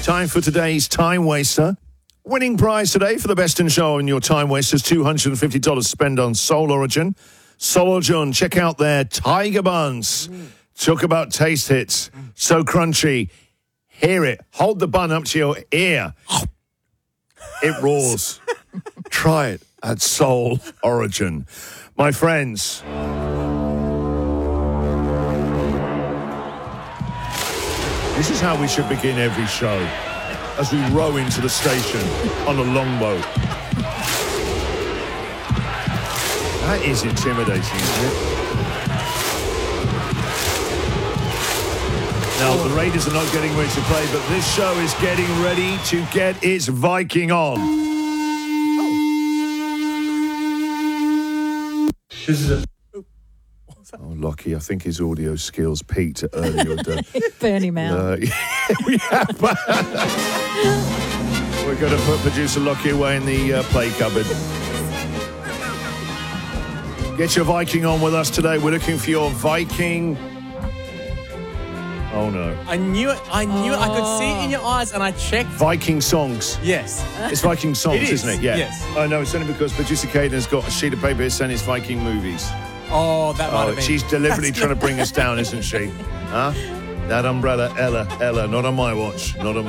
time for today's Time Waster. Winning prize today for the best in show in your Time Wasters, $250 to spend on Soul Origin. Soul Origin, check out their Tiger Buns. Talk about taste hits. So crunchy. Hear it. Hold the bun up to your ear. It roars. Try it at Soul Origin. My friends, this is how we should begin every show, as we row into the station on a longboat. That is intimidating, isn't it? Now, the Raiders are not getting ready to play, but this show is getting ready to get its Viking on. Oh, Lockie, I think his audio skills peaked earlier. Burn him out. We're going to put producer Lockie away in the play cupboard. Get your Viking on with us today. We're looking for your Viking. Oh, no. I knew it. I could see it in your eyes, and I checked. Viking songs. Yes. It's Viking songs, It is, isn't it? Yeah. yes. Oh, no, it's only because producer Caden has got a sheet of paper saying it's Viking movies. Oh, that might have been. She's deliberately trying to bring us down, isn't she? Huh? That umbrella, Ella, not on my watch. Not on